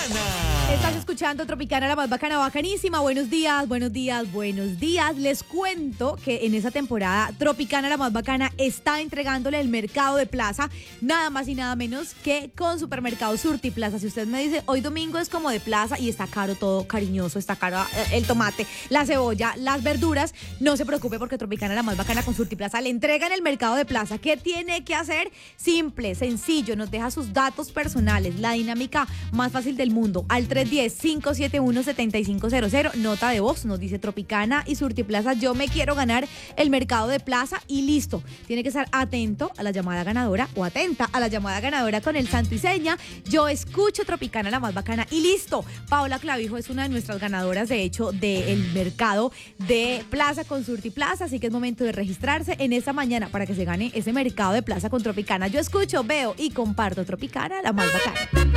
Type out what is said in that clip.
Estás escuchando Tropicana, la más bacana, bacanísima. Buenos días, buenos días, buenos días. Les cuento que en esa temporada Tropicana, la más bacana, está entregándole el mercado de plaza, nada más y nada menos que con Supermercado Surtiplaza. Si usted me dice, hoy domingo es como de plaza y está caro todo, cariñoso, está caro el tomate, la cebolla, las verduras, no se preocupe porque Tropicana, la más bacana, con Surtiplaza le entrega en el mercado de plaza. ¿Qué tiene que hacer? Simple, sencillo, nos deja sus datos personales, la dinámica más fácil del mundo, al 310-571-7500, nota de voz, nos dice Tropicana y Surtiplaza, yo me quiero ganar el mercado de plaza y listo. Tiene que estar atento a la llamada ganadora o atenta a la llamada ganadora con el santo y seña, yo escucho Tropicana, la más bacana y listo. Paola Clavijo es una de nuestras ganadoras, de hecho, del mercado de plaza con Surtiplaza, así que es momento de registrarse en esta mañana para que se gane ese mercado de plaza con Tropicana. Yo escucho, veo y comparto Tropicana, la más bacana.